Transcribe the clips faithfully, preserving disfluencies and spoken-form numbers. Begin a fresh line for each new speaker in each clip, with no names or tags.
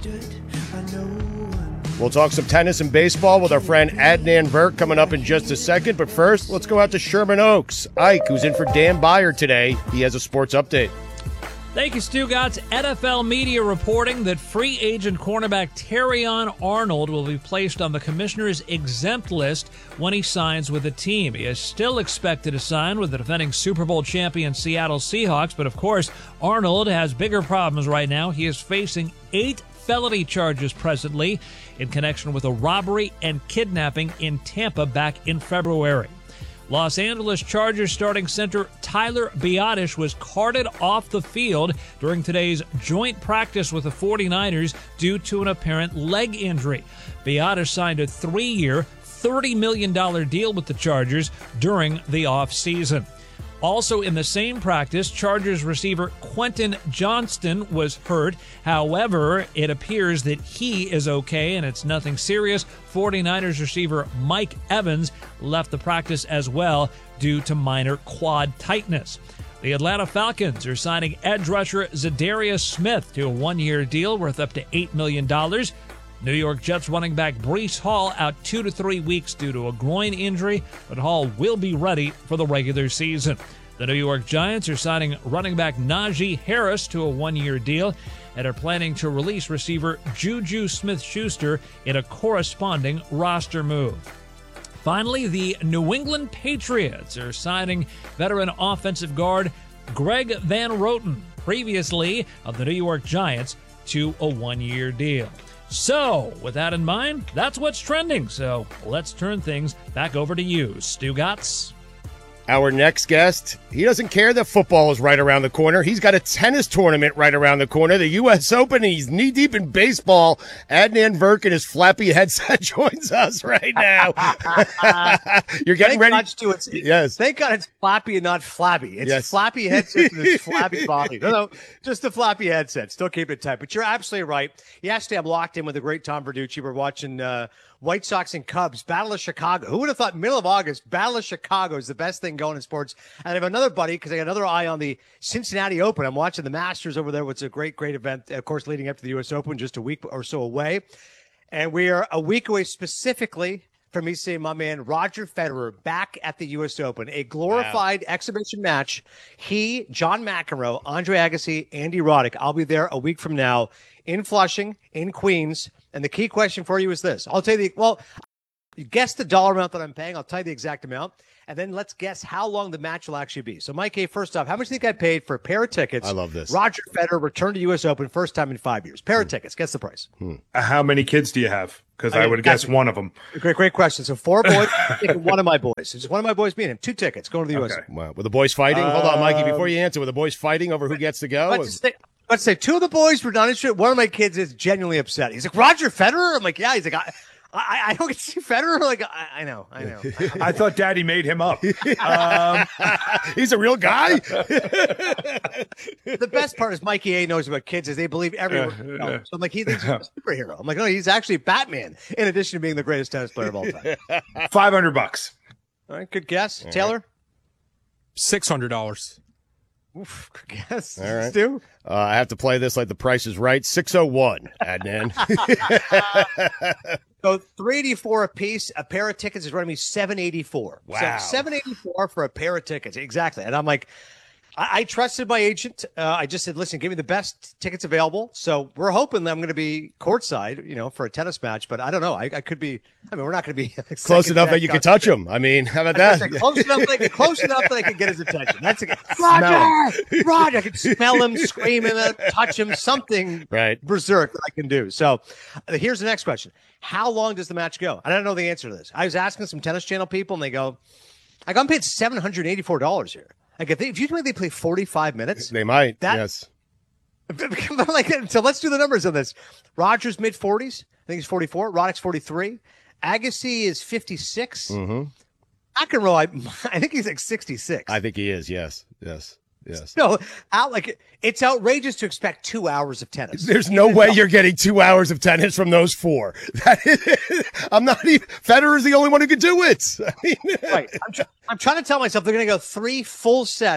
We'll talk some tennis and baseball with our friend Adnan Burke coming up in just a second. But first, let's go out to Sherman Oaks. Ike, who's in for Dan Byer today, he has a sports update.
Thank you, Stugotz. N F L media reporting that free agent cornerback Terrion Arnold will be placed on the commissioner's exempt list when he signs with the team. He is still expected to sign with the defending Super Bowl champion Seattle Seahawks, but of course, Arnold has bigger problems right now. He is facing eight felony charges presently in connection with a robbery and kidnapping in Tampa back in February. Los Angeles Chargers starting center Tyler Biadasz was carted off the field during today's joint practice with the 49ers due to an apparent leg injury. Biadasz signed a three-year, thirty million dollars deal with the Chargers during the offseason. Also in the same practice, Chargers receiver Quentin Johnston was hurt. However, it appears that he is okay and it's nothing serious. 49ers receiver Mike Evans left the practice as well due to minor quad tightness. The Atlanta Falcons are signing edge rusher Zadarius Smith to a one-year deal worth up to eight million dollars. New York Jets running back Breece Hall out two to three weeks due to a groin injury, but Hall will be ready for the regular season. The New York Giants are signing running back Najee Harris to a one-year deal and are planning to release receiver Juju Smith-Schuster in a corresponding roster move. Finally, the New England Patriots are signing veteran offensive guard Greg Van Roten, previously of the New York Giants, to a one-year deal. So, with that in mind, that's what's trending. So, let's turn things back over to you, Stugotz.
Our next guest, he doesn't care that football is right around the corner. He's got a tennis tournament right around the corner, the U S Open. He's knee-deep in baseball. Adnan Burke in his flappy headset joins us right now. You're getting
Thank
ready?
God to it's,
yes.
Thank God it's floppy and not flabby. It's
yes.
floppy headset and it's flabby body. No, no, just the floppy headset. Still keep it tight. But you're absolutely right. Yesterday, I'm locked in with the great Tom Verducci. We're watching uh, White Sox and Cubs, Battle of Chicago. Who would have thought middle of August, Battle of Chicago is the best thing going in sports? And I have another buddy because I got another eye on the Cincinnati Open. I'm watching the Masters over there, which is a great, great event, of course, leading up to the U S Open, just a week or so away. And we are a week away specifically from me seeing my man Roger Federer back at the U S Open, a glorified wow. exhibition match. He, John McEnroe, Andre Agassi, Andy Roddick. I'll be there a week from now in Flushing, in Queens. And the key question for you is this. I'll tell you the, well, you guess the dollar amount that I'm paying. I'll tell you the exact amount. And then let's guess how long the match will actually be. So, Mike A., first off, how much do you think I paid for a pair of tickets?
I love this. Roger
Federer returned to U S Open, first time in five years. Pair of hmm. tickets. Guess the price.
Hmm. How many kids do you have? Because I, I would guess one of them.
Great, great question. So, four boys. One of my boys. It's one of my boys being him. Two tickets going to the U S
Okay.
Open.
Wow. Were the boys fighting?
Uh,
Hold on, Mikey. Before you answer, were the boys fighting over who gets to go?
Let's, say, let's say two of the boys were not interested. One of my kids is genuinely upset. He's like, Roger Federer? I'm like, yeah. He's like, I. I, I don't get to see Federer. Like I, I know, I know.
I thought Daddy made him up. Um,
He's a real guy.
The best part is Mikey A knows about kids is they believe everyone. Uh, knows. So I'm like, he thinks he's a superhero. I'm like, no, he's actually Batman. In addition to being the greatest tennis player of all time.
Five hundred bucks.
All right, good guess, all Taylor.
Right. Six hundred dollars.
Oof, good guess.
All right.
Stu?
Uh, I have to play this like the price is right. six oh one, Adnan.
So three eighty-four a piece. A pair of tickets is running me seven eighty-four.
Wow.
So seven eighty-four for a pair of tickets. Exactly. And I'm like, I, I trusted my agent. Uh, I just said, listen, give me the best tickets available. So we're hoping that I'm going to be courtside, you know, for a tennis match. But I don't know. I, I could be. I mean, we're not going to be
close enough that you can touch him. I mean, how about that?
Say, close enough that I can, close enough that I can get his attention. That's a good. Roger, Roger. I can smell him, scream him, touch him, something
right.
berserk that I can do. So uh, here's the next question. How long does the match go? I don't know the answer to this. I was asking some Tennis Channel people, and they go, like, I'm paid seven hundred eighty-four dollars here. Like, if, they, if you think they play forty-five minutes,
they might.
That,
yes.
Like, so let's do the numbers on this. Rogers mid forties. I think he's forty-four. Roddick's forty-three. Agassi is fifty-six.
Mm-hmm.
McEnroe, I, I think he's like sixty-six.
I think he is. Yes. Yes. Yes.
No, out like it's outrageous to expect two hours of tennis.
There's no way you're getting two hours of tennis from those four. That is, I'm not even. Federer's the only one who could do it. I mean,
right. I'm, tr- I'm trying to tell myself they're going to go three full sets,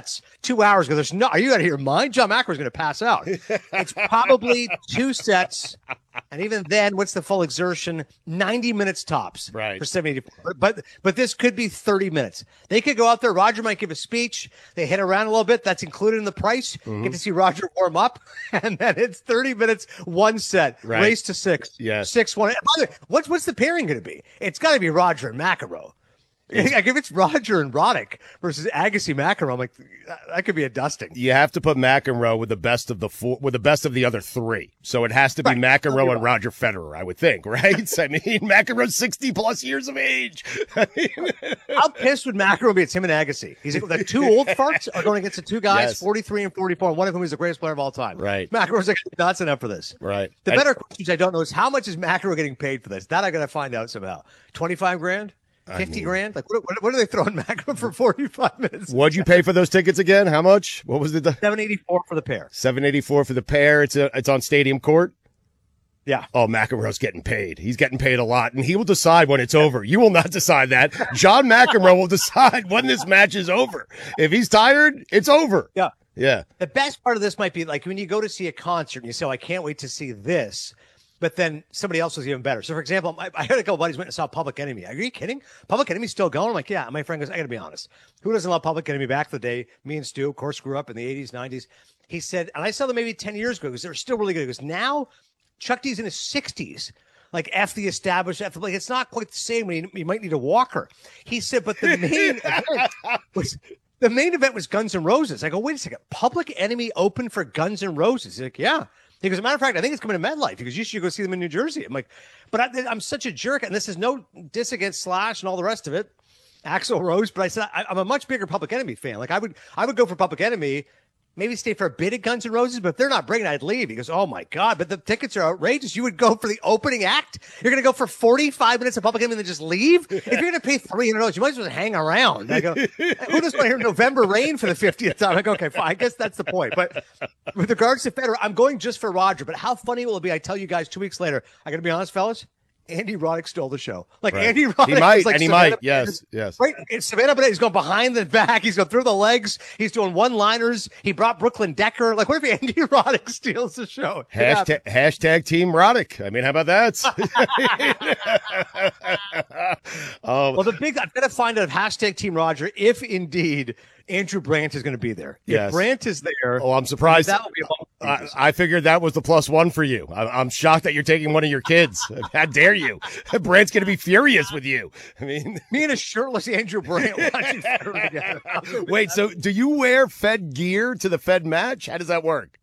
two hours ago. There's no, are you out of your mind? John McEnroe's going to pass out. It's probably two sets. And even then, what's the full exertion? ninety minutes tops,
right,
for seven eighty-four. But but this could be thirty minutes. They could go out there. Roger might give a speech. They hit around a little bit. That's included in the price. Mm-hmm. Get to see Roger warm up, and then it's thirty minutes, one set, right. Race to six,
yes,
six one. By the way, what's what's the pairing going to be? It's got to be Roger and McEnroe. Like if it's Roger and Roddick versus Agassi McEnroe, I'm like, that could be a dusting.
You have to put McEnroe with the best of the four, with the best of the other three. So it has to be right. McEnroe and Roger Federer, I would think, right? I mean, McEnroe's sixty plus years of age. I mean,
how pissed would McEnroe be? It's him and Agassi. He's like, the two old farts are going against the two guys, yes. forty-three and forty-four, and one of whom is the greatest player of all time.
Right.
McEnroe's like, nuts enough for this.
Right.
The better questions I don't know is how much is McEnroe getting paid for this? That I got to find out somehow. twenty-five grand? Fifty I mean, grand? Like what, what? What are they throwing McEnroe for forty-five minutes?
What'd you pay for those tickets again? How much? What was the
seven eighty-four for the pair?
Seven eighty-four for the pair. It's a, it's on Stadium Court.
Yeah.
Oh, McEnroe's getting paid. He's getting paid a lot, and he will decide when it's over. You will not decide that. John McEnroe will decide when this match is over. If he's tired, it's over.
Yeah.
Yeah.
The best part of this might be like when you go to see a concert and you say, oh, I can't wait to see this. But then somebody else was even better. So, for example, I, I heard a couple buddies went and saw Public Enemy. Are you kidding? Public Enemy's still going? I'm like, yeah. My friend goes, I got to be honest. Who doesn't love Public Enemy? Back in the day, me and Stu, of course, grew up in the eighties, nineties. He said, and I saw them maybe ten years ago because they were still really good. He goes, now Chuck D's in his sixties. Like, F the established, F, like, it's not quite the same when you, you might need a walker. He said, but the main event was... The main event was Guns N' Roses. I go, wait a second. Public Enemy open for Guns N' Roses? He's like, yeah. He goes, as a matter of fact, I think it's coming to MetLife because you should go see them in New Jersey. I'm like, but I, I'm such a jerk. And this is no diss against Slash and all the rest of it. Axl Rose. But I said, I, I'm a much bigger Public Enemy fan. Like I would, I would go for Public Enemy, maybe stay for a bit at Guns N' Roses, but if they're not bringing, I'd leave. He goes, oh my God, but the tickets are outrageous. You would go for the opening act. You're going to go for forty-five minutes of Public Enemy and then just leave? If you're going to pay three hundred dollars, you might as well hang around. I go, who doesn't want to hear November Rain for the fiftieth time? I go, okay, fine. I guess that's the point. But with regards to Federer, I'm going just for Roger, but how funny will it be? I tell you guys two weeks later, I got to be honest, fellas. Andy Roddick stole the show. Like right. Andy Roddick,
he might,
like
and he
Savannah
might. Yes, yes.
Right, it's Savannah Bennett. He's going behind the back. He's going through the legs. He's doing one-liners. He brought Brooklyn Decker. Like, what if Andy Roddick steals the show?
Hashtag, hashtag Team Roddick. I mean, how about that?
um, well, the big I've got to find out hashtag Team Roger if indeed Andrew Brandt is going to be there.
Yes.
If Brandt is there.
Oh, I'm surprised.
That would be
I, I figured that was the plus one for you. I, I'm shocked that you're taking one of your kids. How dare you? Brandt's going to be furious with you. I mean,
me and a shirtless Andrew Brandt watching Federer together.
Wait, so do you wear Fed gear to the Fed match? How does that work?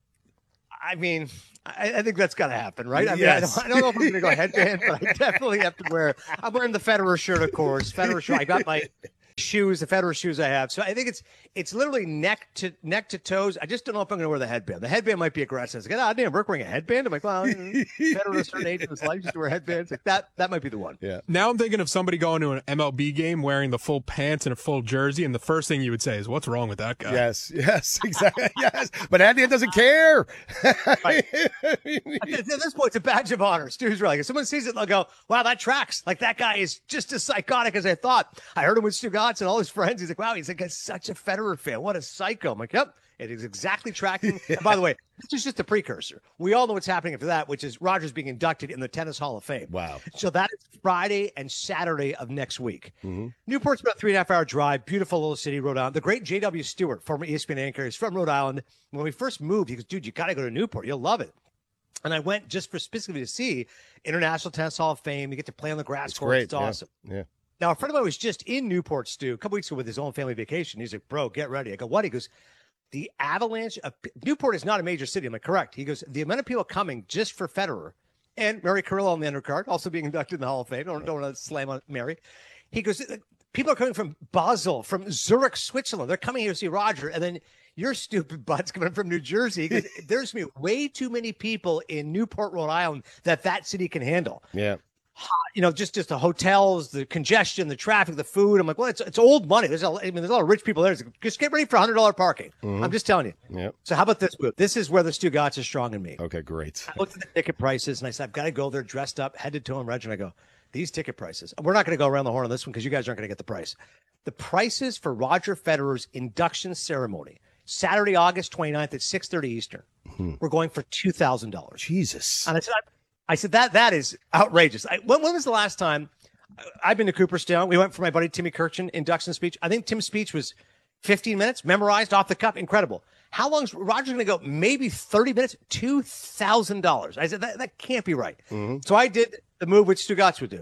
I mean, I, I think that's got to happen, right? I mean,
yes.
I, don't, I don't know if I'm going to go headband, but I definitely have to wear. I'm wearing the Federer shirt, of course. Federer shirt. I got my shoes, the Federer shoes I have. So I think it's it's literally neck to neck to toes. I just don't know if I'm going to wear the headband. The headband might be aggressive. It's like, oh, damn, Brooke wearing a headband. I'm like, well, Federer at a certain age in his life used to wear headbands. Like that, that might be the one.
Yeah.
Now I'm thinking of somebody going to an M L B game wearing the full pants and a full jersey, and the first thing you would say is, "What's wrong with that guy?"
Yes, yes, exactly. Yes, but Andy doesn't care.
Right. At this point, it's a badge of honor. Stu's right. If someone sees it, they'll go, "Wow, that tracks." Like that guy is just as psychotic as I thought. I heard him with Stu Gatz and all his friends. He's like, wow, he's like a, such a Federer fan. What a psycho. I'm like, yep, it is exactly tracking. And by the way, this is just a precursor. We all know what's happening after that, which is Roger's being inducted in the Tennis Hall of Fame.
Wow.
So that is Friday and Saturday of next week.
Mm-hmm.
Newport's about a three and a half hour drive. Beautiful little city, Rhode Island. The great J W Stewart, former E S P N anchor, is from Rhode Island. When we first moved, he goes, dude, you got to go to Newport. You'll love it. And I went just for specifically to see International Tennis Hall of Fame. You get to play on the grass court. It's
yeah.
awesome.
Yeah.
Now, a friend of mine was just in Newport, Stu, a couple weeks ago with his own family vacation. He's like, bro, get ready. I go, what? He goes, the avalanche of Newport is not a major city. I'm like, correct. He goes, the amount of people coming just for Federer and Mary Carrillo on the undercard, also being inducted in the Hall of Fame. Don't, don't want to slam on Mary. He goes, people are coming from Basel, from Zurich, Switzerland. They're coming here to see Roger. And then your stupid butt's coming from New Jersey. He goes, there's me way too many people in Newport, Rhode Island that that city can handle.
Yeah.
You know, just just the hotels, the congestion, the traffic, the food. I'm like, well, it's it's old money. There's a, I mean, there's a lot of rich people there. Just get ready for one hundred dollars parking. Mm-hmm. I'm just telling you.
Yep.
So how about this? This is where the Stu Gatz is strong in me.
Okay, great.
I looked at the ticket prices and I said, I've got to go there dressed up, head to toe and Reg. And I go, these ticket prices. We're not going to go around the horn on this one because you guys aren't going to get the price. The prices for Roger Federer's induction ceremony. Saturday, August twenty-ninth at six thirty Eastern. Hmm. We're going for two thousand dollars.
Jesus.
And I said, I, I said that that is outrageous. I, when, when was the last time I've been to Cooperstown? We went for my buddy Timmy Kirchin induction speech. I think Tim's speech was fifteen minutes, memorized off the cuff, incredible. How long is Roger's going to go? Maybe thirty minutes, two thousand dollars. I said, that, that can't be right. Mm-hmm. So I did the move which Stugotz would do.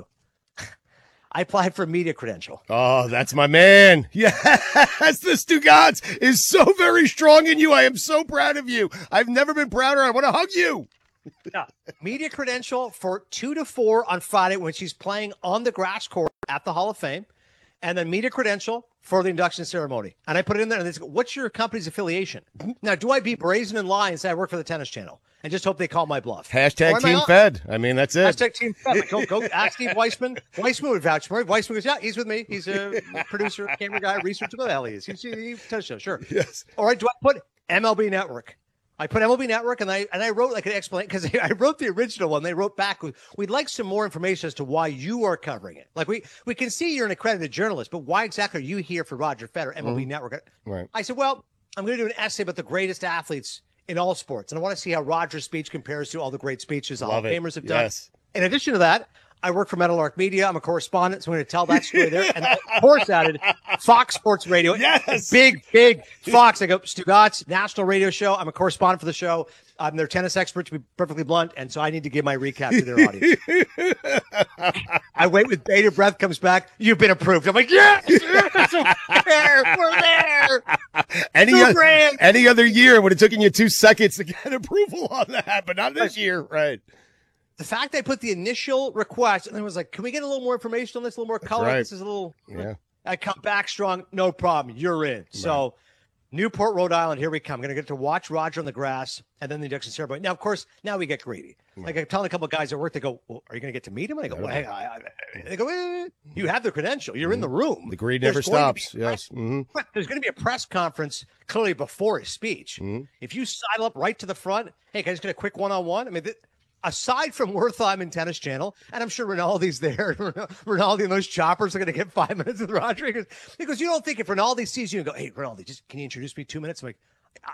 I applied for a media credential.
Oh, that's my man. Yes, the Stugotz is so very strong in you. I am so proud of you. I've never been prouder. I want to hug you.
Yeah. Media credential for two to four on Friday when she's playing on the grass court at the Hall of Fame. And then media credential for the induction ceremony. And I put it in there and they say, what's your company's affiliation? Now, do I be brazen and lie and say I work for the Tennis Channel and just hope they call my bluff?
Hashtag Team Fed. I mean, that's it.
Hashtag Team Fed. Like, go, go ask Steve Weissman. Weissman would vouch for me. Weissman goes, yeah, he's with me. He's a producer, camera guy, researcher. What the hell he is? He's a tennis show, sure.
Yes.
All right, do I put M L B Network? I put M L B Network, and I and I wrote like an explanation because I wrote the original one. They wrote back, we'd like some more information as to why you are covering it. Like we we can see you're an accredited journalist, but why exactly are you here for Roger Federer, M L B mm-hmm. Network?
Right.
I said, well, I'm going to do an essay about the greatest athletes in all sports, and I want to see how Roger's speech compares to all the great speeches the Hall of Famers have done.
Yes.
In addition to that, I work for Meadowlark Media. I'm a correspondent, so I'm going to tell that story there. And I, of course, added Fox Sports Radio.
Yes.
Big, big Fox. I go, Stugotz, national radio show. I'm a correspondent for the show. I'm their tennis expert, to be perfectly blunt, and so I need to give my recap to their audience. I wait with bated breath, comes back, you've been approved. I'm like, yes, yes we're there, we're there.
Any, o- any other year, it would have taken you two seconds to get approval on that, but not this year, right?
The fact I put the initial request, and then was like, can we get a little more information on this, a little more color?
Right.
This is a little,
yeah.
I come back strong, no problem, you're in. Right. So Newport, Rhode Island, here we come. I'm going to get to watch Roger on the grass and then the induction ceremony. Now, of course, now we get greedy. Right. Like I'm telling a couple of guys at work, they go, well, are you going to get to meet him? And I go, well, hey, I, I, they go, eh, you have the credential. You're mm-hmm. in the room.
The greed never stops. Yes. Mm-hmm.
There's going to be a press conference clearly before his speech. Mm-hmm. If you sidle up right to the front, hey, can I just get a quick one-on-one? I mean, th- aside from Wertheim and Tennis Channel, and I'm sure Rinaldi's there, Rinaldi and those choppers are going to get five minutes with Roger because, because you don't think if Rinaldi sees you and go, hey, Rinaldi, just can you introduce me two minutes? I'm like, I,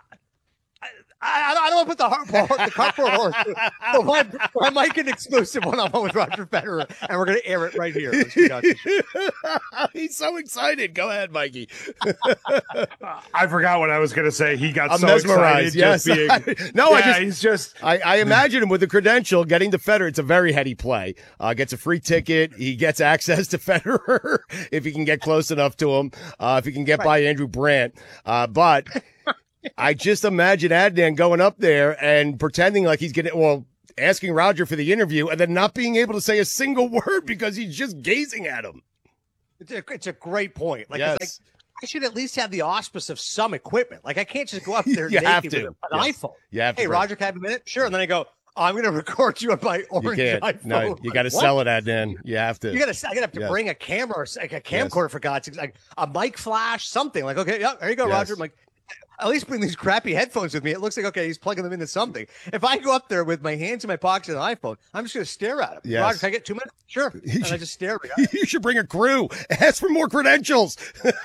I, I don't want to put the, heart, the cart before horse. So I, I might get an exclusive one-on-one with Roger Federer, and we're going to air it right here.
He's so excited. Go ahead, Mikey.
I forgot what I was going to say. He got
I'm
so
mesmerized.
excited.
Yes.
Just being,
I, no,
yeah,
I just,
he's just.
I, I imagine him with the credential getting to Federer. It's a very heady play. Uh, gets a free ticket. He gets access to Federer if he can get close enough to him. Uh, if he can get right by Andrew Brandt. Uh, but. I just imagine Adnan going up there and pretending like he's getting, well, asking Roger for the interview and then not being able to say a single word because he's just gazing at him.
It's a, it's a great point. Like,
yes.
like, I should at least have the auspice of some equipment. Like, I can't just go up there
you
naked
have to.
with an
yes.
iPhone.
You have
hey,
to,
Roger, can I have a minute? Sure. And then I go, oh, I'm going to record you on my orange
you can't.
iPhone.
No, you got to sell it, Adnan. You have to.
You got to. I got to have to
yes.
bring a camera, or like a camcorder yes. for God's sake, like a mic flash, something. Like, okay, yeah, there you go,
yes.
Roger. I'm like, at least bring these crappy headphones with me. It looks like, okay, he's plugging them into something. If I go up there with my hands in my pockets and an iPhone, I'm just going to stare at him.
Yes.
Roger, can I get two minutes? Sure. And I just stare at him.
You should bring a crew. Ask for more credentials.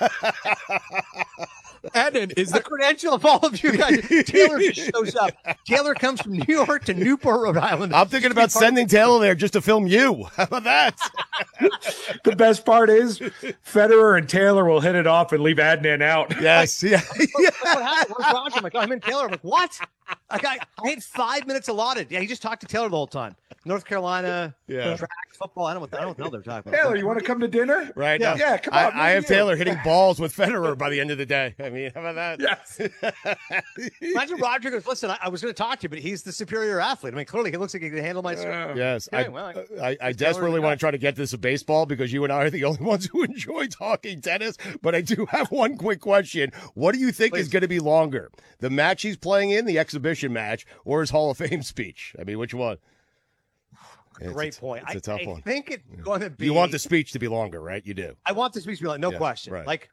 Adnan, is the
credential of all of you guys? Taylor just shows up. Taylor comes from New York to Newport, Rhode Island.
I'm thinking about sending Taylor there just to film you. How about that?
The best part is Federer and Taylor will hit it off and leave Adnan out.
Yes. Yeah.
What happened? Where's Roger? I'm like, oh, I'm in Taylor. I'm like, what? Like, I, I had five minutes allotted. Yeah, he just talked to Taylor the whole time. North Carolina,
yeah.
track, football. I don't, I don't know they're talking about.
Taylor, you want to come to dinner?
Right.
Yeah,
no.
yeah come on.
I, I have you. Taylor hitting balls with Federer by the end of the day. I mean, how about that?
Yes.
Imagine Roger goes, listen, I, I was going to talk to you, but he's the superior athlete. I mean, clearly he looks like he can handle my
uh, Yes.
yeah,
I,
well,
I, I, I desperately want to try to get this to baseball because you and I are the only ones who enjoy talking tennis. But I do have one quick question. What do you think Please. is going to be longer? The match he's playing in, the exhibition match, or his Hall of Fame speech? I mean, which one?
Great
it's a,
point.
It's a tough
I,
one.
I think it's going to be.
You want the speech to be longer, right? You do.
I want the speech to be like, no
yeah,
question.
Right.
Like,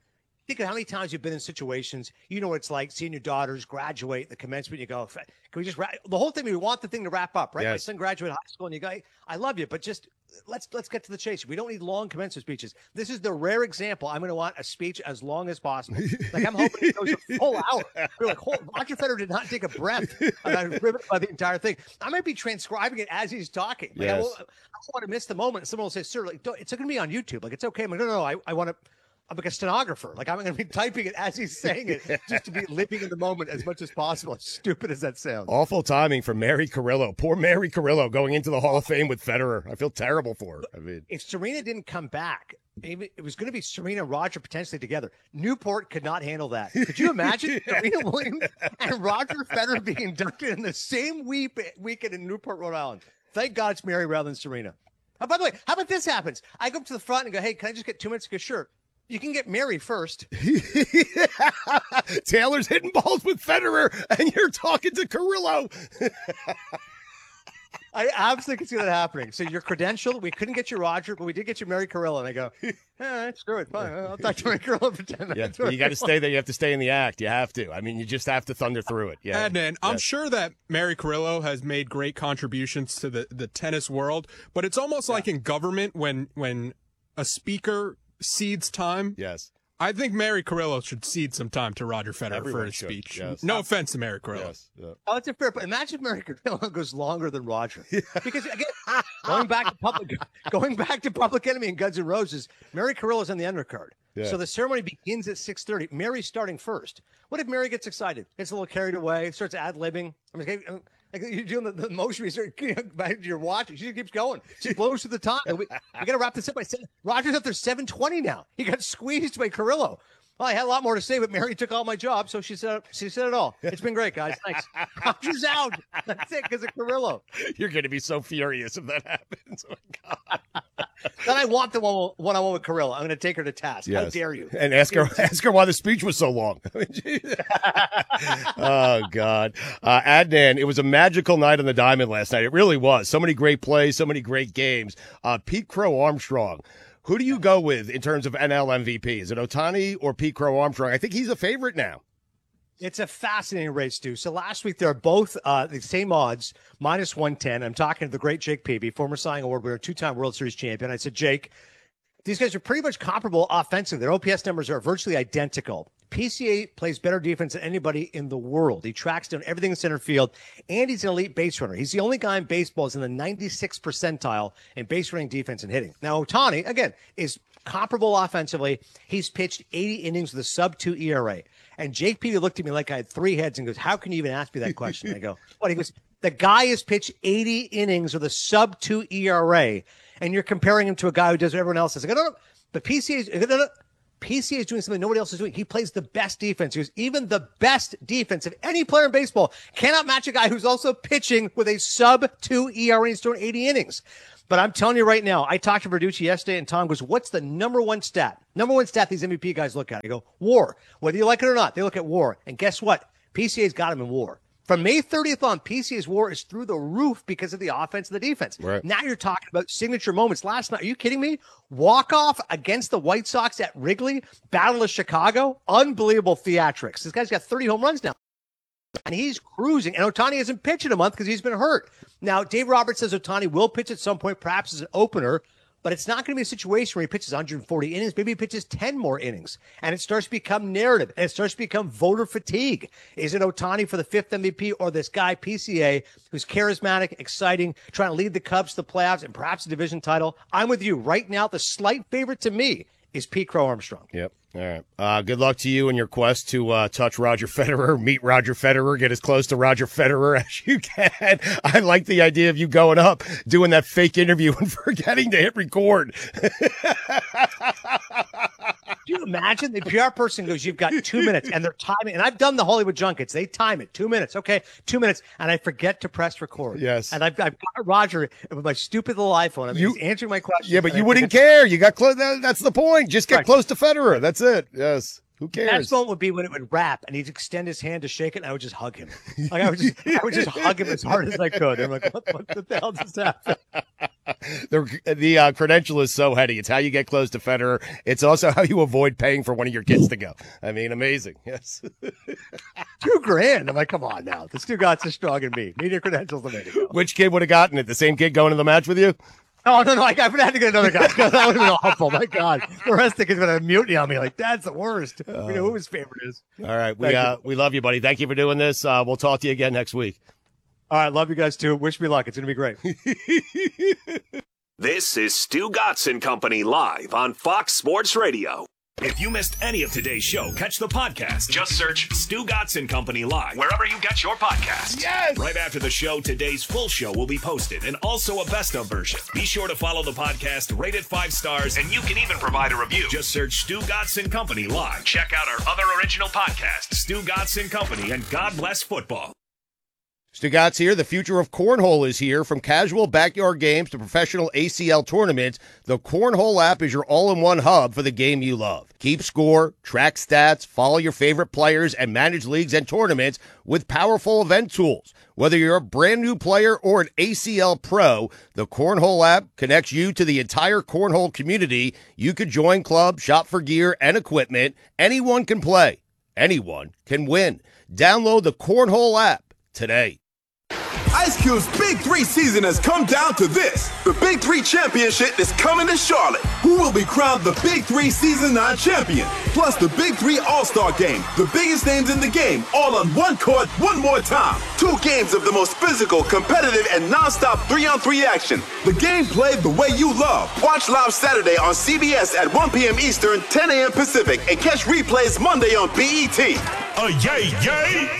think of how many times you've been in situations, you know what it's like seeing your daughters graduate, the commencement, you go, can we just wrap the whole thing? We want the thing to wrap up, right?
Yes.
My son graduated high school and you go, I love you, but just let's let's get to the chase. We don't need long commencement speeches. This is the rare example. I'm going to want a speech as long as possible. Like I'm hoping it goes a full hour. We're like, hold, Roger Federer did not take a breath. I was riveted by the entire thing. I might be transcribing it as he's talking. Like,
yes.
I, won't, I don't want to miss the moment. Someone will say, sir, like, don't, it's going to be on YouTube. Like, it's okay. I'm like, no, no, no. I, I want to. I'm like a stenographer. Like I'm going to be typing it as he's saying it, just to be living in the moment as much as possible. As stupid as that sounds.
Awful timing for Mary Carrillo. Poor Mary Carrillo going into the Hall of Fame with Federer. I feel terrible for her. I mean,
if Serena didn't come back, it was going to be Serena and Roger potentially together. Newport could not handle that. Could you imagine Serena Williams and Roger Federer being inducted in the same week weekend in Newport, Rhode Island? Thank God it's Mary rather than Serena. Oh, by the way, how about this happens? I go up to the front and go, hey, can I just get two minutes? Go, sure. You can get Mary first.
Taylor's hitting balls with Federer, and you're talking to Carrillo.
I absolutely can see that happening. So you're credentialed. We couldn't get you Roger, but we did get you Mary Carrillo. And I go, eh, screw it. Fine. I'll talk to Mary Carrillo for ten minutes.
Yeah, you got to stay there. You have to stay in the act. You have to. I mean, you just have to thunder through it. Yeah.
Adnan,
yes.
I'm sure that Mary Carrillo has made great contributions to the, the tennis world, but it's almost yeah. like in government when when a speaker cedes time.
Yes.
I think Mary Carrillo should cede some time to Roger Federer
Everyone
for his
should,
speech.
Yes.
No offense to Mary Carrillo.
Yes. Yeah.
Oh, that's a fair point. Imagine Mary Carrillo goes longer than Roger. Because again, going back to public, going back to Public Enemy and Guns N' Roses, Mary Carrillo's on the undercard. Yeah. So the ceremony begins at six thirty. Mary's starting first. What if Mary gets excited, gets a little carried away, starts ad-libbing? I mean, like you're doing the, the motion, you start back to your watch. She keeps going. She blows through the time. We, we got to wrap this up by seven. Roger's up there seven twenty now. He got squeezed by Carrillo. Well, I had a lot more to say, but Mary took all my job, so she said she said it all. It's been great, guys. Thanks. Roger's out. That's it, because of Carrillo.
You're going to be so furious if that happens. Oh, my God.
Then I want the one one-on-one with Carrillo. I'm going to take her to task.
Yes.
How dare you?
And ask her, ask her why the speech was so long. Oh, God. Uh, Adnan, it was a magical night on the Diamond last night. It really was. So many great plays, so many great games. Uh, Pete Crow Armstrong. Who do you go with in terms of N L M V P? Is it Ohtani or Pete Crow Armstrong? I think he's a favorite now.
It's a fascinating race, Stu. So last week, they're both uh, the same odds, minus one ten. I'm talking to the great Jake Peavy, former Cy Young Award winner, two-time World Series champion. I said, Jake, these guys are pretty much comparable offensively. Their O P S numbers are virtually identical. P C A plays better defense than anybody in the world. He tracks down everything in center field, and he's an elite base runner. He's the only guy in baseball who's in the ninety-sixth percentile in base running, defense, and hitting. Now, Ohtani, again, is comparable offensively. He's pitched eighty innings with a sub two E R A. And Jake Peavy looked at me like I had three heads and goes, how can you even ask me that question? I go, what? He goes, the guy has pitched eighty innings with a sub two E R A, and you're comparing him to a guy who does what everyone else does. I go, no, no, the P C A is, no, no, P C A is doing something nobody else is doing. He plays the best defense. He goes, even the best defense of any player in baseball cannot match a guy who's also pitching with a sub two E R A and he's throwing eighty innings. But I'm telling you right now, I talked to Verducci yesterday, and Tom goes, what's the number one stat? Number one stat these M V P guys look at. I go, WAR. Whether you like it or not, they look at WAR. And guess what? P C A's got him in WAR. From May thirtieth on, P C A's WAR is through the roof because of the offense and the defense.
Right.
Now you're talking about signature moments. Last night, are you kidding me? Walk-off against the White Sox at Wrigley, Battle of Chicago. Unbelievable theatrics. This guy's got thirty home runs now. And he's cruising. And Ohtani hasn't pitched in a month because he's been hurt. Now, Dave Roberts says Ohtani will pitch at some point, perhaps as an opener, but it's not going to be a situation where he pitches one hundred forty innings. Maybe he pitches ten more innings. And it starts to become narrative. And it starts to become voter fatigue. Is it Ohtani for the fifth M V P or this guy, P C A, who's charismatic, exciting, trying to lead the Cubs to the playoffs and perhaps a division title? I'm with you. Right now, the slight favorite to me is Pete Crow Armstrong.
Yep. All right. Uh, good luck to you in your quest to uh, touch Roger Federer, meet Roger Federer, get as close to Roger Federer as you can. I like the idea of you going up, doing that fake interview and forgetting to hit record.
Do you imagine the P R person goes, you've got two minutes and they're timing. And I've done the Hollywood junkets. They time it. Two minutes. Okay. Two minutes. And I forget to press record.
Yes.
And I've, I've got Roger with my stupid little iPhone. I mean,
You-
he's answering my questions.
Yeah, but
and
you
I
wouldn't
forget-
care. You got close. That, that's the point. Just get
Right.
close to Federer. That's it. Yes. Who
The next
cares?
moment would be when it would wrap and he'd extend his hand to shake it and I would just hug him. Like I would just, I would just hug him as hard as I could. I'm like, what, what the hell just happened?
the the uh, credential is so heady. It's how you get close to Federer. It's also how you avoid paying for one of your kids to go. I mean, amazing. Yes.
Two grand. I'm like, come on now. The Stugatz is strong in me. Media credentials the way to go.
Which kid would have gotten it? The same kid going to the match with you?
No, no, no. I, I would have to get another guy. That would have been awful. My God. The rest of the kids would have mutiny on me. Like, Dad's the worst. Uh, we know who his favorite is.
All right. We uh, we love you, buddy. Thank you for doing this. Uh, we'll talk to you again next week.
All right. Love you guys, too. Wish me luck. It's going to be great.
This is Stugatz and Company live on Fox Sports Radio. If you missed any of today's show, catch the podcast. Just search Stugatz and Company live wherever you get your podcasts.
Yes!
Right after the show, today's full show will be posted and also a best of version. Be sure to follow the podcast, rate it five stars, and you can even provide a review. Just search Stugatz and Company live. Check out our other original podcasts, Stugatz and Company and God Bless Football.
Stugatz here. The future of cornhole is here. From casual backyard games to professional A C L tournaments, the Cornhole app is your all-in-one hub for the game you love. Keep score, track stats, follow your favorite players, and manage leagues and tournaments with powerful event tools. Whether you're a brand new player or an A C L pro, the Cornhole app connects you to the entire cornhole community. You could join clubs, shop for gear and equipment. Anyone can play. Anyone can win. Download the Cornhole app today.
Ice Cube's Big Three season has come down to this. The Big Three Championship is coming to Charlotte. Who will be crowned the Big Three Season nine champion? Plus the Big Three All-Star Game. The biggest names in the game, all on one court, one more time. Two games of the most physical, competitive, and non-stop three-on-three action. The game played the way you love. Watch live Saturday on C B S at one p.m. Eastern, ten a.m. Pacific, and catch replays Monday on B E T.
Oh, yay, yay!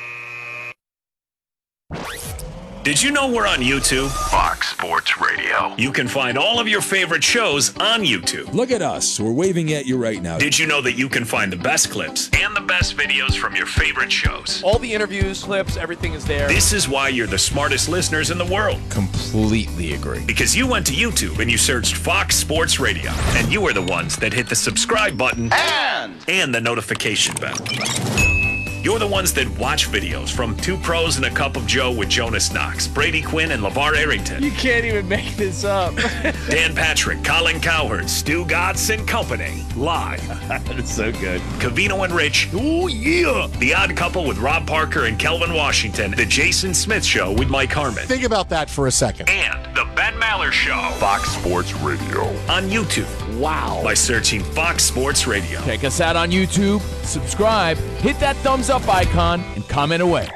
Did you know we're on YouTube? Fox Sports Radio. You can find all of your favorite shows on YouTube.
Look at us. We're waving at you right now.
Did you know that you can find the best clips and the best videos from your favorite shows?
All the interviews, clips, everything is there.
This is why you're the smartest listeners in the world.
Completely agree.
Because you went to YouTube and you searched Fox Sports Radio. And you are the ones that hit the subscribe button
And,
and the notification bell. You're the ones that watch videos from Two Pros and a Cup of Joe with Jonas Knox, Brady Quinn, and LeVar Arrington.
You can't even make this up.
Dan Patrick, Colin Cowherd, Stugatz and Company, live.
That's so good.
Covino and Rich. Oh, yeah. The Odd Couple with Rob Parker and Kelvin Washington. The Jason Smith Show with Mike Harmon.
Think about that for a second.
And The Ben Maller Show.
Fox Sports Radio.
On YouTube.
Wow.
By searching Fox Sports Radio.
Check us out on YouTube, subscribe, hit that thumbs up icon, and comment away.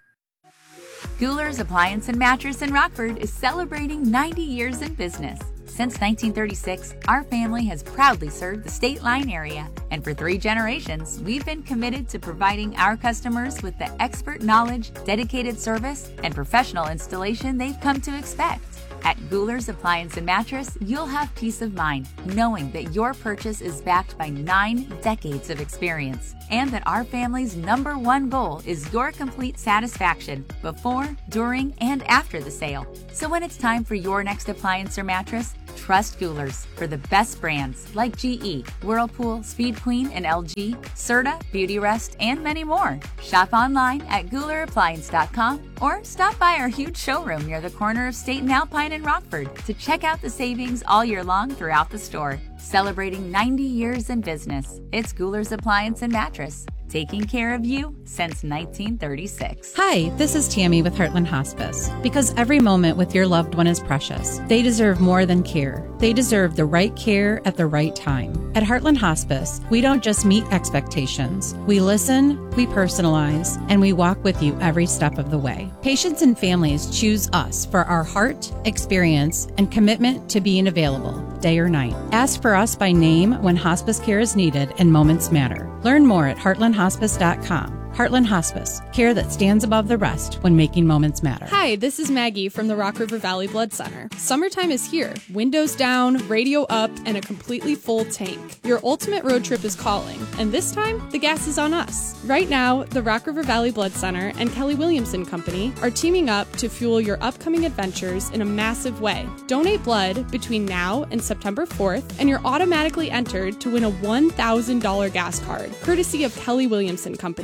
Guler's Appliance and Mattress in Rockford is celebrating ninety years in business. Since nineteen thirty-six, our family has proudly served the State Line area, and for three generations, we've been committed to providing our customers with the expert knowledge, dedicated service, and professional installation they've come to expect. At Guler's Appliance and Mattress, you'll have peace of mind knowing that your purchase is backed by nine decades of experience and that our family's number one goal is your complete satisfaction before, during, and after the sale. So when it's time for your next appliance or mattress, trust Guler's for the best brands like G E, Whirlpool, Speed Queen, and L G, Serta, Beautyrest, and many more. Shop online at Guler Appliance dot com or stop by our huge showroom near the corner of State and Alpine in Rockford to check out the savings all year long throughout the store. Celebrating ninety years in business, it's Guler's Appliance and Mattress, taking care of you since nineteen thirty-six.
Hi, this is Tammy with Heartland Hospice. Because every moment with your loved one is precious, they deserve more than care. They deserve the right care at the right time. At Heartland Hospice, we don't just meet expectations. We listen, we personalize, and we walk with you every step of the way. Patients and families choose us for our heart, experience, and commitment to being available, day or night. Ask for us by name when hospice care is needed and moments matter. Learn more at heartland hospice dot com. Heartland Hospice, care that stands above the rest when making moments matter.
Hi, this is Maggie from the Rock River Valley Blood Center. Summertime is here. Windows down, radio up, and a completely full tank. Your ultimate road trip is calling, and this time, the gas is on us. Right now, the Rock River Valley Blood Center and Kelly Williamson Company are teaming up to fuel your upcoming adventures in a massive way. Donate blood between now and September fourth, and you're automatically entered to win a one thousand dollars gas card, courtesy of Kelly Williamson Company.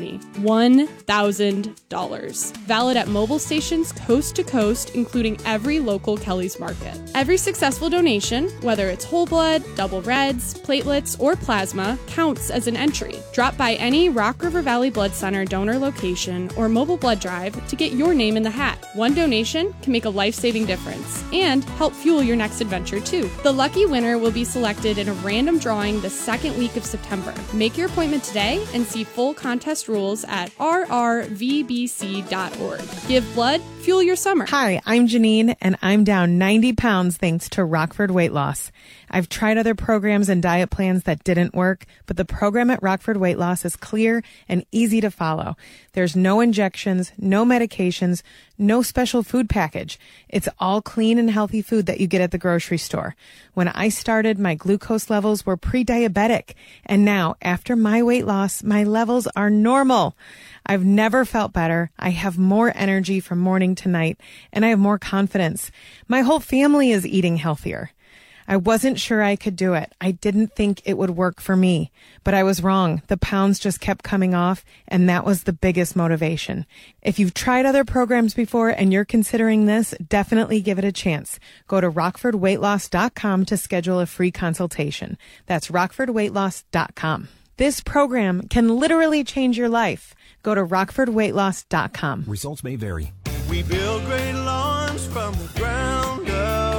one thousand dollars. Valid at mobile stations coast to coast, including every local Kelly's Market. Every successful donation, whether it's whole blood, double reds, platelets, or plasma, counts as an entry. Drop by any Rock River Valley Blood Center donor location or mobile blood drive to get your name in the hat. One donation can make a life-saving difference and help fuel your next adventure too. The lucky winner will be selected in a random drawing the second week of September. Make your appointment today and see full contest rules at r r v b c dot org. Give blood, fuel your summer.
Hi, I'm Janine, and I'm down ninety pounds thanks to Rockford Weight Loss. I've tried other programs and diet plans that didn't work, but the program at Rockford Weight Loss is clear and easy to follow. There's no injections, no medications, no special food package. It's all clean and healthy food that you get at the grocery store. When I started, my glucose levels were pre-diabetic, and now, after my weight loss, my levels are normal. I've never felt better. I have more energy from morning to night, and I have more confidence. My whole family is eating healthier. I wasn't sure I could do it. I didn't think it would work for me, but I was wrong. The pounds just kept coming off, and that was the biggest motivation. If you've tried other programs before and you're considering this, definitely give it a chance. Go to rockford weight loss dot com to schedule a free consultation. That's rockford weight loss dot com. This program can literally change your life. Go to rockford weight loss dot com.
Results may vary.
We build great lawns from the ground up.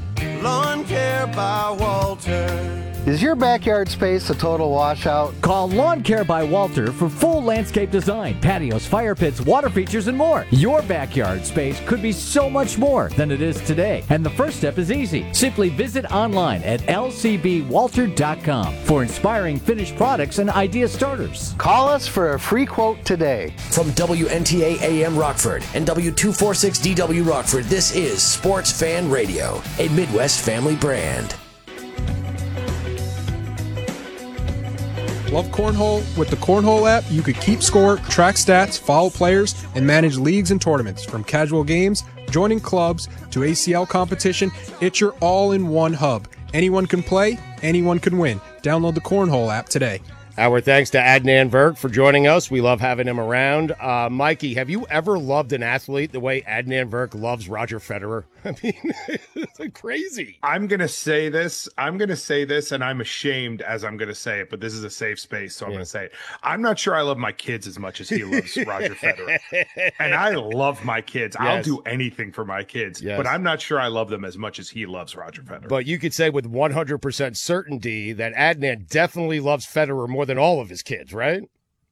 Lawn Care by Walter.
Is your backyard space a total washout?
Call Lawn Care by Walter for full landscape design, patios, fire pits, water features, and more. Your backyard space could be so much more than it is today. And the first step is easy. Simply visit online at l c b walter dot com for inspiring finished products and idea starters.
Call us for a free quote today.
From W N T A A M Rockford and W two forty-six D W Rockford, this is Sports Fan Radio, a Midwest family brand.
Love Cornhole? With the Cornhole app, you could keep score, track stats, follow players, and manage leagues and tournaments. From casual games, joining clubs, to A C L competition, it's your all-in-one hub. Anyone can play, anyone can win. Download the Cornhole app today.
Our thanks to Adnan Virk for joining us. We love having him around. Uh, Mikey, have you ever loved an athlete the way Adnan Virk loves Roger Federer? I mean, it's like crazy.
I'm going to say this. I'm going to say this, and I'm ashamed as I'm going to say it, but this is a safe space, so I'm yeah. going to say it. I'm not sure I love my kids as much as he loves Roger Federer. And I love my kids. Yes. I'll do anything for my kids, yes. but I'm not sure I love them as much as he loves Roger Federer.
But you could say with one hundred percent certainty that Adnan definitely loves Federer more than all of his kids, right?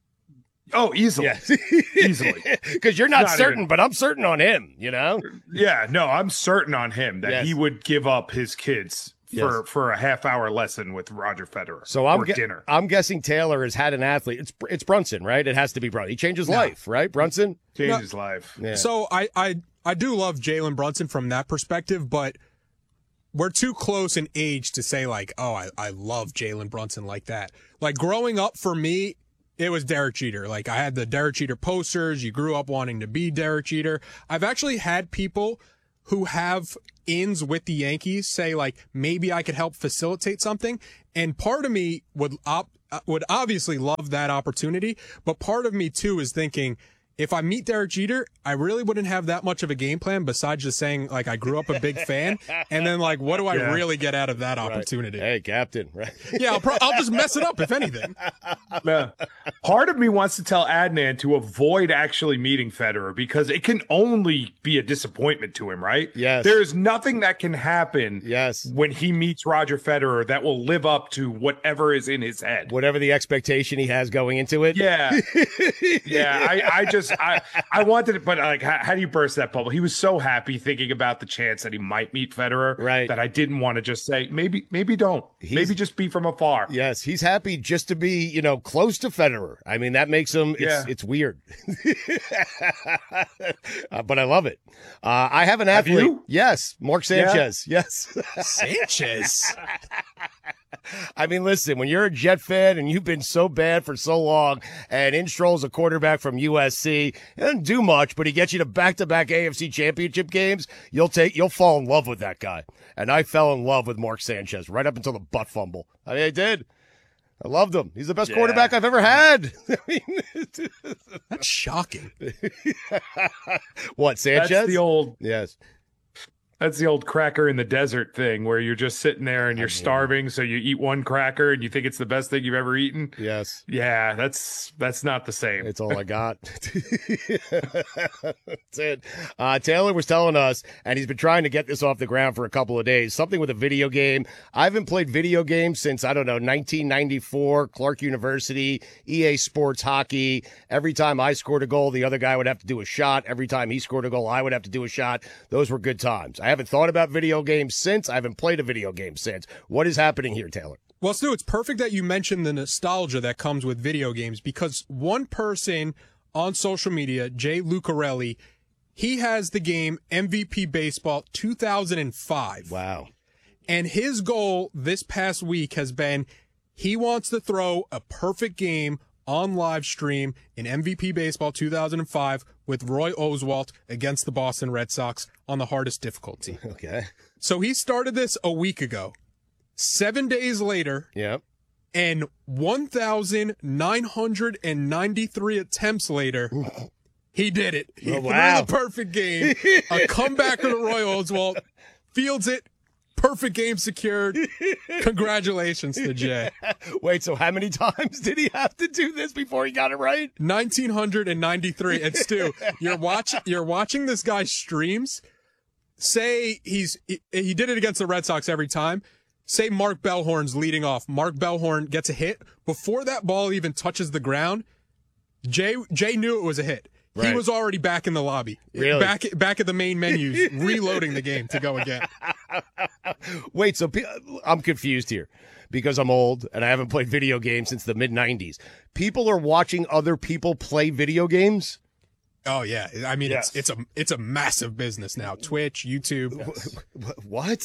Oh, easily. Yes. Easily.
Because you're not, not certain,
even...
but I'm certain on him, you know?
Yeah, no, I'm certain on him that
yes.
he would give up his kids for,
yes.
for a half hour lesson with Roger Federer.
So I'm,
or
gu-
dinner.
I'm guessing Taylor has had an athlete. It's it's Brunson, right? It has to be Brunson. He changed his no. life, right? Brunson?
Changed
no.
his life.
Yeah. So I, I, I do love Jalen Brunson from that perspective, but we're too close in age to say, like, oh, I, I love Jalen Brunson like that. Like, growing up for me, it was Derek Jeter. Like, I had the Derek Jeter posters. You grew up wanting to be Derek Jeter. I've actually had people who have ins with the Yankees say, like, maybe I could help facilitate something. And part of me would op- would obviously love that opportunity. But part of me, too, is thinking, if I meet Derek Jeter, I really wouldn't have that much of a game plan besides just saying, like, I grew up a big fan. And then, like, what do I yeah. really get out of that opportunity?
Right. Hey, Captain. Right.
Yeah, I'll, pro- I'll just mess it up, if anything.
Yeah. Part of me wants to tell Adnan to avoid actually meeting Federer because it can only be a disappointment to him, right?
Yes.
There's nothing that can happen
yes.
when he meets Roger Federer that will live up to whatever is in his head.
Whatever the expectation he has going into it.
Yeah. yeah, I, I just... I, I wanted it, but like, how, how do you burst that bubble? He was so happy thinking about the chance that he might meet Federer,
right?
That I didn't want to just say maybe, maybe don't, he's, maybe just be from afar.
Yes, he's happy just to be, you know, close to Federer. I mean, that makes him. It's,
yeah.
it's weird, uh, but I love it. Uh, I have an athlete.
Have you?
Yes, Mark Sanchez. Yeah. Yes,
Sanchez.
I mean, listen, when you're a Jet fan and you've been so bad for so long, and in strolls a quarterback from U S C, he doesn't do much, but he gets you to back-to-back A F C championship games, you'll take, you'll fall in love with that guy. And I fell in love with Mark Sanchez right up until the butt fumble. I mean, I did. I loved him. He's the best
Yeah.
quarterback I've ever had.
That's shocking.
What, Sanchez?
That's the old
yes.
That's the old cracker in the desert thing where you're just sitting there and you're starving, so you eat one cracker and you think it's the best thing you've ever eaten.
Yes.
Yeah, that's that's not the same.
It's all I got. That's it. Uh, Taylor was telling us, and he's been trying to get this off the ground for a couple of days, something with a video game. I haven't played video games since, I don't know, nineteen ninety-four, Clark University, E A Sports Hockey. Every time I scored a goal, the other guy would have to do a shot. Every time he scored a goal, I would have to do a shot. Those were good times. I haven't thought about video games since. I haven't played a video game since. What is happening here, Taylor?
Well, Stu, it's perfect that you mentioned the nostalgia that comes with video games because one person on social media, Jay Lucarelli, he has the game M V P Baseball two thousand five.
Wow.
And his goal this past week has been he wants to throw a perfect game on live stream in M V P Baseball two thousand five with Roy Oswalt against the Boston Red Sox on the hardest difficulty.
Okay.
So he started this a week ago. Seven days later,
yep,
and one thousand nine hundred ninety-three attempts later, he did it. He
Oh, wow.
threw the perfect game. A comebacker to Roy Oswalt. Fields it. Perfect game secured. Congratulations to Jay.
Wait, so how many times did he have to do this before he got it right?
nineteen ninety-three. And Stu, you're watching you're watching this guy's streams. Say he's he, he did it against the Red Sox every time. Say Mark Bellhorn's leading off. Mark Bellhorn gets a hit. Before that ball even touches the ground, Jay Jay knew it was a hit. He
Right.
was already back in the lobby.
Really?
Back back at the main menus, reloading the game to go again.
Wait, so pe- I'm confused here because I'm old and I haven't played video games since the mid nineties. People are watching other people play video games?
Oh yeah, I mean
Yes.
it's it's a it's a massive business now. Twitch, YouTube.
What?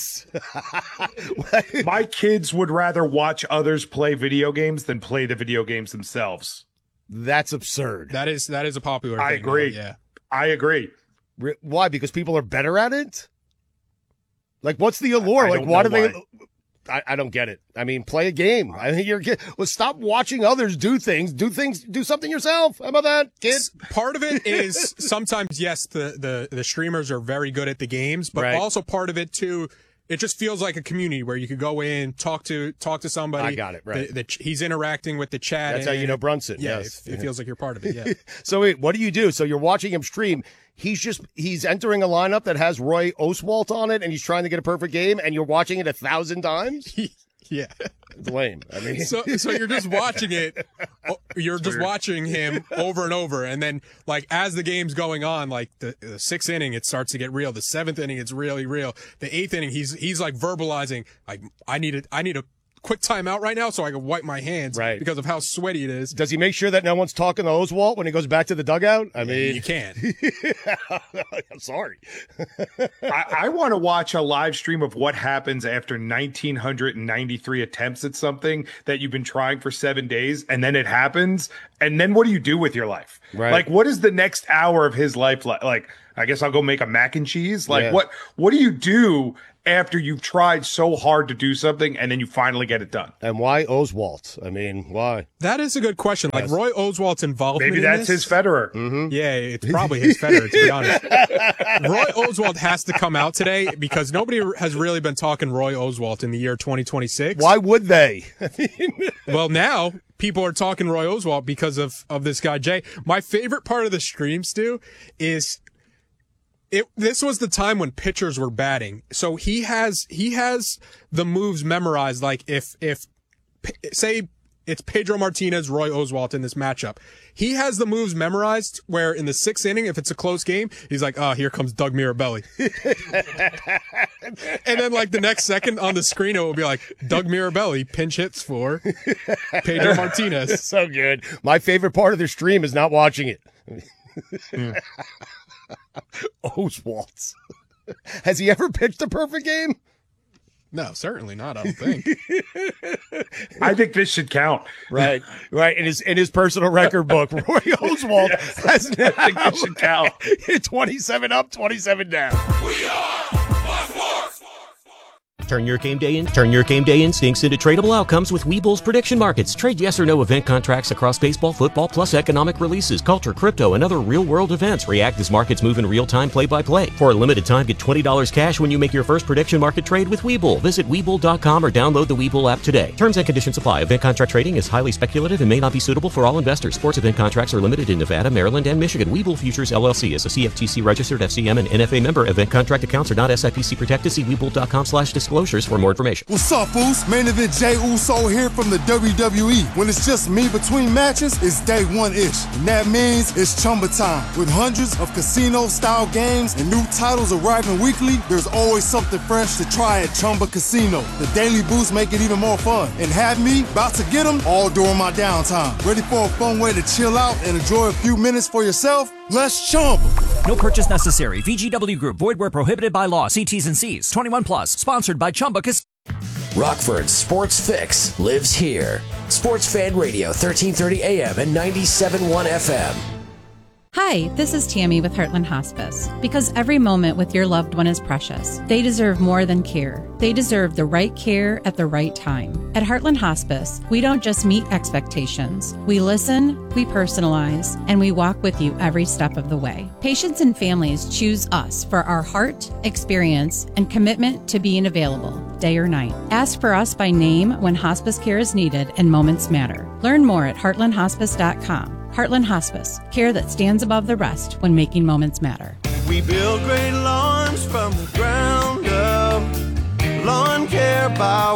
My kids would rather watch others play video games than play the video games themselves.
That's absurd.
That is that is a popular
I
thing now,
agree.
yeah.
I agree.
Re- Why? Because people are better at it? Like, what's the allure?
I
like,
don't
why
know
do they?
why.
I, I don't get it. I mean, play a game. I think you're. Well, stop watching others do things. Do things. Do something yourself. How about that, kid?
Part of it is sometimes, yes, the, the, the streamers are very good at the games, but
Right.
also part of it too, it just feels like a community where you could go in, talk to talk to somebody.
I got it, right.
The, the, ch- he's interacting with the chat.
That's how you
and-
know Brunson.
Yeah,
Yes.
it, it feels like you're part of it. Yeah.
So wait, what do you do? So you're watching him stream. He's just he's entering a lineup that has Roy Oswalt on it, and he's trying to get a perfect game, and you're watching it a thousand times.
Yeah.
It's lame. I mean,
So, so you're just watching it. oh, You're just watching him over and over, and then like as the game's going on, like the, the sixth inning, it starts to get real. The seventh inning, it's really real. The eighth inning, he's he's like verbalizing, like I need a I need a quick timeout right now so I can wipe my hands,
Right.
because of how sweaty it is.
does he make sure that no one's talking to Oswalt when he goes back to the dugout? I mean,
You can't.
I'm sorry.
I, I want to watch a live stream of what happens after nineteen ninety-three attempts at something that you've been trying for seven days, and then it happens. And then what do you do with your life?
Right.
Like, what is the next hour of his life like? Like, I guess I'll go make a mac and cheese. Like,
Yeah.
what what do you do after you've tried so hard to do something and then you finally get it done?
And why Oswalt? I mean, why?
That is a good question. Like
Yes.
Roy Oswalt's involvement.
Maybe
in
that's
this-
his Federer.
Mm-hmm.
Yeah, it's probably his Federer, to be honest. Roy Oswalt has to come out today because nobody has really been talking Roy Oswalt in the year twenty twenty-six.
Why would they?
Well, now people are talking Roy Oswalt because of, of this guy, Jay. My favorite part of the stream, Stu, is it. This was the time when pitchers were batting. So he has, he has the moves memorized. Like if, if, say, it's Pedro Martinez, Roy Oswalt in this matchup. He has the moves memorized where in the sixth inning, if it's a close game, he's like, oh, here comes Doug Mirabelli. And then like the next second on the screen, it will be like Doug Mirabelli pinch hits for Pedro Martinez.
So good. My favorite part of the stream is not watching it. Oswalt. Has he ever pitched a perfect game?
No, certainly not. I don't think.
I think this should count.
Right, right. In his in his personal record book, Roy Oswalt
Yes.
has now
I think this should count.
twenty-seven up, twenty-seven down.
Turn your game day in. Turn your game day instincts into tradable outcomes with Webull's prediction markets. Trade yes or no event contracts across baseball, football, plus economic releases, culture, crypto, and other real-world events. React as markets move in real time, play by play. For a limited time, get twenty dollars cash when you make your first prediction market trade with Webull. Visit Webull dot com or download the Webull app today. Terms and conditions apply. Event contract trading is highly speculative and may not be suitable for all investors. Sports event contracts are limited in Nevada, Maryland, and Michigan. Webull Futures L L C is a C F T C registered F C M and N F A member. Event contract accounts are not S I P C protected. See Webull dot com slash disclosures for more information.
What's up, fools? Main event Jey Uso here from the W W E. When it's just me between matches, it's day one-ish. And that means it's Chumba time. With hundreds of casino-style games and new titles arriving weekly, there's always something fresh to try at Chumba Casino. The daily boosts make it even more fun. And have me about to get them all during my downtime. Ready for a fun way to chill out and enjoy a few minutes for yourself? Let's Chumba.
No purchase necessary. V G W Group. Void where prohibited by law. See T's and C's. twenty-one plus. Sponsored by Chumba Casino.
Rockford's Sports Fix lives here. Sports Fan Radio, thirteen thirty A M and ninety-seven point one F M.
Hi, this is Tammy with Heartland Hospice. Because every moment with your loved one is precious. They deserve more than care. They deserve the right care at the right time. At Heartland Hospice, we don't just meet expectations. We listen, we personalize, and we walk with you every step of the way. Patients and families choose us for our heart, experience, and commitment to being available, day or night. Ask for us by name when hospice care is needed and moments matter. Learn more at heartland hospice dot com. Heartland Hospice, care that stands above the rest when making moments matter.
We build great lawns from the ground up. Lawn Care by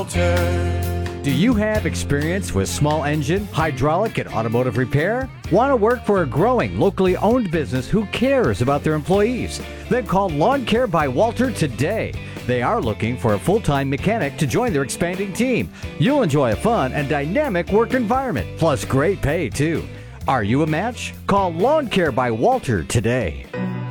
Walter.
Do you have experience with small engine, hydraulic, and automotive repair? Want to work for a growing, locally owned business who cares about their employees? Then call Lawn Care by Walter today. They are looking for a full-time mechanic to join their expanding team. You'll enjoy a fun and dynamic work environment, plus great pay, too. Are you a match? Call Lawn Care by Walter today.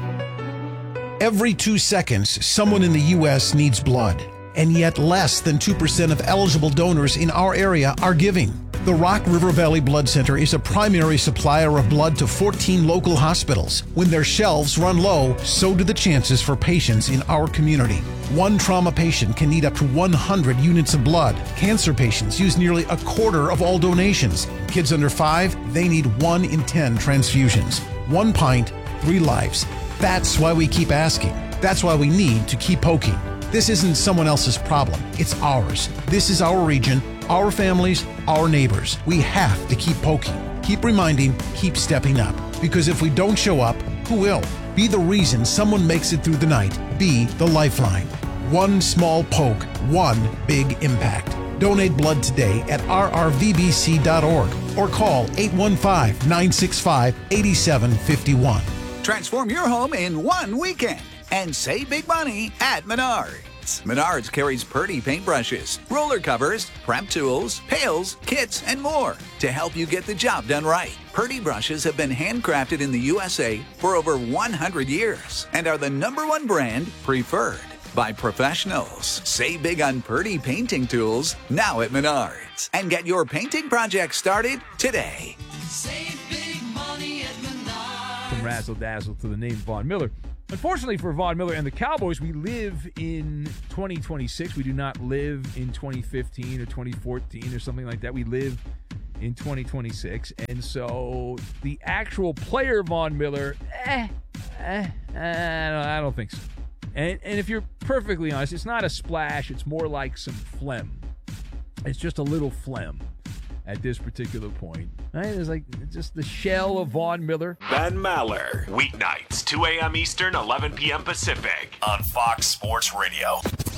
Every two seconds, someone in the U S needs blood, and yet less than two percent of eligible donors in our area are giving. The Rock River Valley Blood Center is a primary supplier of blood to fourteen local hospitals. When their shelves run low, so do the chances for patients in our community. One trauma patient can need up to one hundred units of blood. Cancer patients use nearly a quarter of all donations. Kids under five, they need one in ten transfusions. One pint, three lives. That's why we keep asking. That's why we need to keep poking. This isn't someone else's problem. It's ours. This is our region, our families, our neighbors. We have to keep poking, keep reminding, keep stepping up. Because if we don't show up, who will? Be the reason someone makes it through the night. Be the lifeline. One small poke, one big impact. Donate blood today at r r v b c dot org or call eight one five, nine six five, eight seven five one.
Transform your home in one weekend and save big money at Menards. Menards carries Purdy paintbrushes, roller covers, prep tools, pails, kits, and more to help you get the job done right. Purdy brushes have been handcrafted in the U S A for over one hundred years and are the number one brand preferred by professionals. Save big on Purdy painting tools now at Menards and get your painting project started today.
Save big money at Menards. From razzle dazzle to the name Von Miller. Unfortunately for Von Miller and the Cowboys, we live in twenty twenty-six. We do not live in twenty fifteen or twenty fourteen or something like that. We live in twenty twenty-six. And so the actual player Von Miller, eh, eh, eh I don't think so. And, and if you're perfectly honest, it's not a splash. It's more like some phlegm. It's just a little phlegm at this particular point. Right? It's like just the shell of Von Miller.
Ben Maller. Weeknights, two a.m. Eastern, eleven p.m. Pacific on Fox Sports Radio.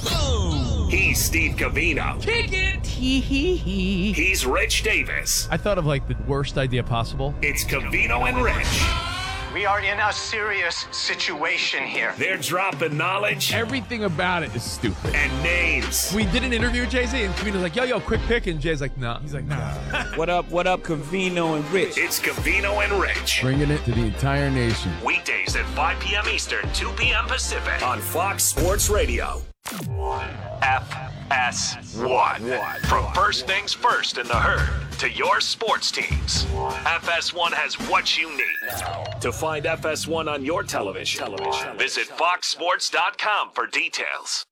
Oh. He's Steve Covino.
Kick it. Hee hee hee.
He's Rich Davis.
I thought of like the worst idea possible.
It's Covino and Rich.
We are in a serious situation here.
They're dropping knowledge.
Everything about it is stupid.
And names.
We did an interview with Jay-Z, and Covino's like, yo, yo, quick pick. And Jay's like, nah. He's like, nah.
What up, what up, Covino and Rich?
It's Covino and Rich.
Bringing it to the entire nation.
Weekdays at five p.m. Eastern, two p.m. Pacific on Fox Sports Radio. F S one. From first things first in the herd to your sports teams, F S one has what you need. To find F S one on your television, television. visit fox sports dot com for details.